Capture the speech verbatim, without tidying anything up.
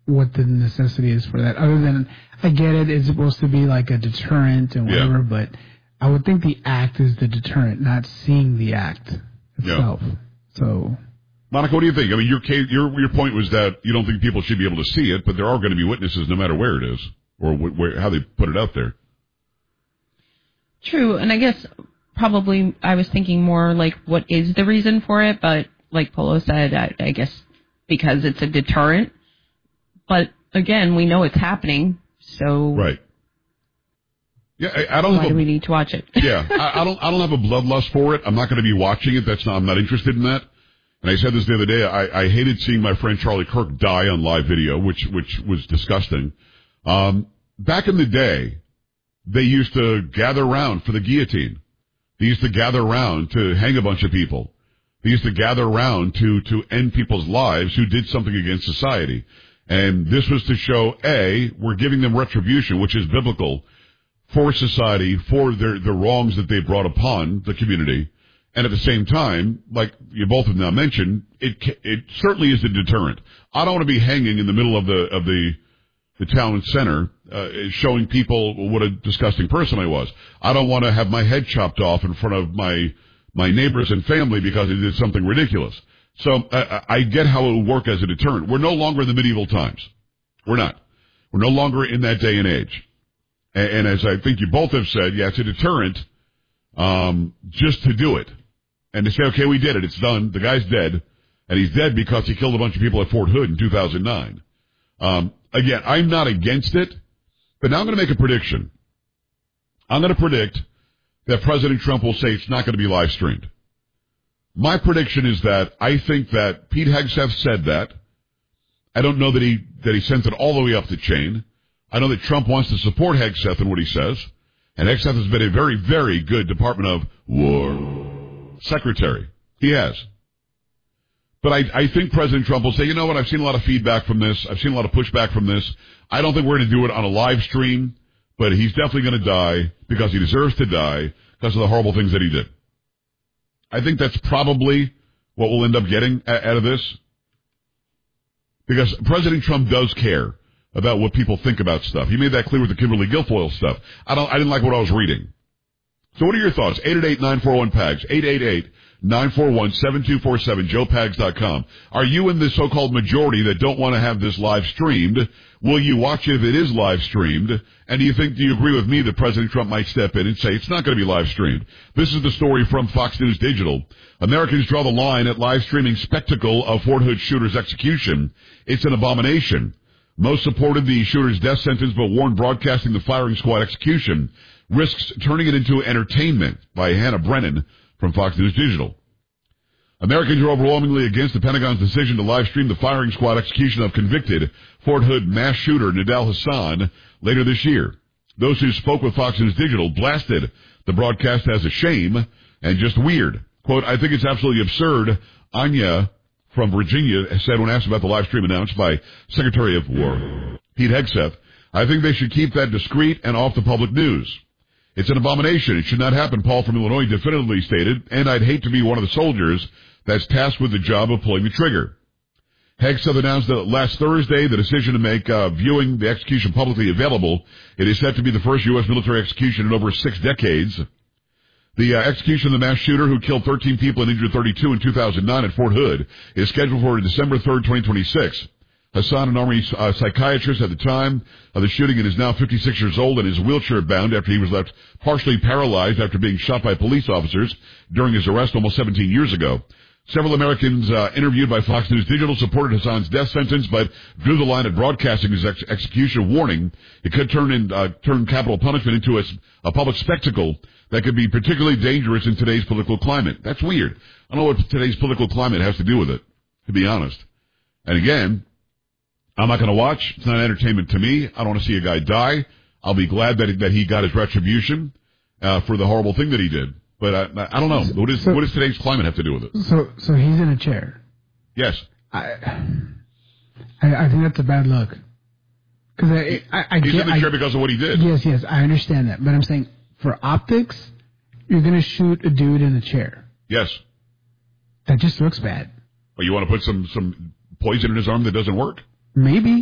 what the necessity is for that. Other than, I get it, it's supposed to be like a deterrent and whatever, yeah. but I would think the act is the deterrent, not seeing the act itself. Yeah. So, Monica, what do you think? I mean, your your your point was that you don't think people should be able to see it, but there are going to be witnesses no matter where it is or wh- where, how they put it out there. True, and I guess probably I was thinking more like what is the reason for it, but like Polo said, I, I guess because it's a deterrent. But again, we know it's happening, so right. Yeah, I, I don't. Why have a, do we need to watch it? yeah, I, I don't. I don't have a bloodlust for it. I'm not going to be watching it. That's not. I'm not interested in that. And I said this the other day. I, I hated seeing my friend Charlie Kirk die on live video, which which was disgusting. Um, back in the day, they used to gather around for the guillotine. They used to gather around to hang a bunch of people. They used to gather around to to end people's lives who did something against society. And this was to show, A, we're giving them retribution, which is biblical, for society, for their, the wrongs that they brought upon the community. And at the same time, like you both have now mentioned, it it certainly is a deterrent. I don't want to be hanging in the middle of the of the, the town center uh, showing people what a disgusting person I was. I don't want to have my head chopped off in front of my my neighbors and family because I did something ridiculous. So uh, I get how it would work as a deterrent. We're no longer in the medieval times. We're not. We're no longer in that day and age. And, and as I think you both have said, yeah, it's a deterrent um, just to do it. And to say, okay, we did it. It's done. The guy's dead. And he's dead because he killed a bunch of people at Fort Hood in two thousand nine. Um, again, I'm not against it. But now I'm going to make a prediction. I'm going to predict that President Trump will say it's not going to be live streamed. My prediction is that I think that Pete Hegseth said that. I don't know that he that he sent it all the way up the chain. I know that Trump wants to support Hegseth in what he says. And Hegseth has been a very, very good Department of War secretary. He has. But I, I think President Trump will say, you know what, I've seen a lot of feedback from this. I've seen a lot of pushback from this. I don't think we're going to do it on a live stream, but he's definitely going to die because he deserves to die because of the horrible things that he did. I think that's probably what we'll end up getting out of this. Because President Trump does care about what people think about stuff. He made that clear with the Kimberly Guilfoyle stuff. I don't, I didn't like what I was reading. So what are your thoughts? eight eight eight, nine four one, P A G S, eight eight eight, nine four one, seven two four seven, joe pags dot com. Are you in the so-called majority that don't want to have this live streamed? Will you watch it if it is live streamed? And do you think, do you agree with me that President Trump might step in and say it's not going to be live streamed? This is the story from Fox News Digital. Americans draw the line at live streaming spectacle of Fort Hood shooter's execution. It's an abomination. Most supported the shooter's death sentence, but warned broadcasting the firing squad execution risks turning it into entertainment, by Hannah Brennan from Fox News Digital. Americans are overwhelmingly against the Pentagon's decision to live stream the firing squad execution of convicted Fort Hood mass shooter Nidal Hasan later this year. Those who spoke with Fox News Digital blasted the broadcast as a shame and just weird. Quote, I think it's absolutely absurd, Anya from Virginia said when asked about the live stream announced by Secretary of War Pete Hegseth. I think they should keep that discreet and off the public news. It's an abomination. It should not happen, Paul from Illinois definitively stated, and I'd hate to be one of the soldiers that's tasked with the job of pulling the trigger. Hegseth announced that last Thursday the decision to make uh, viewing the execution publicly available. It is set to be the first U S military execution in over six decades. The uh, execution of the mass shooter who killed thirteen people and injured thirty-two in two thousand nine at Fort Hood is scheduled for December third, twenty twenty-six. Hassan, an Army uh, psychiatrist at the time of the shooting, and is now fifty-six years old and is wheelchair-bound after he was left partially paralyzed after being shot by police officers during his arrest almost seventeen years ago. Several Americans uh, interviewed by Fox News Digital supported Hassan's death sentence, but drew the line at broadcasting his ex- execution, warning it could turn in, uh, turn capital punishment into a, a public spectacle that could be particularly dangerous in today's political climate. That's weird. I don't know what today's political climate has to do with it, to be honest. And again, I'm not going to watch. It's not entertainment to me. I don't want to see a guy die. I'll be glad that that he got his retribution uh, for the horrible thing that he did. But I, I don't know. What, is, so, what does today's climate have to do with it? So so he's in a chair. Yes. I I, I think that's a bad look. Because I, I, I He's get, in the chair I, because of what he did. Yes, yes, I understand that. But I'm saying, for optics, you're going to shoot a dude in a chair. Yes. That just looks bad. Or you want to put some, some poison in his arm that doesn't work? Maybe.